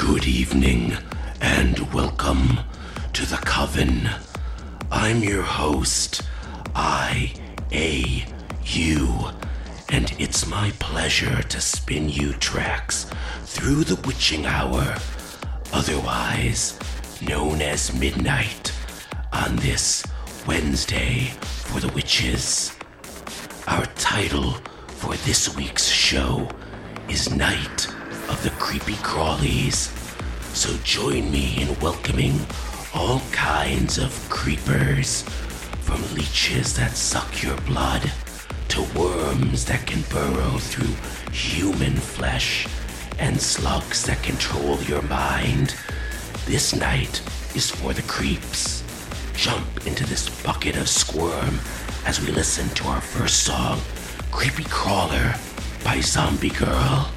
Good evening, and welcome to the Coven. I'm your host, I.A.U., and it's my pleasure to spin you tracks through the witching hour, otherwise known as midnight, on this Wednesday for the witches. Our title for this week's show is Night of the Creepy Crawlies. So join me in welcoming all kinds of creepers, from leeches that suck your blood to worms that can burrow through human flesh and slugs that control your mind. This night is for the creeps. Jump into this bucket of squirm as we listen to our first song, Creepy Crawler by Zombie Girl.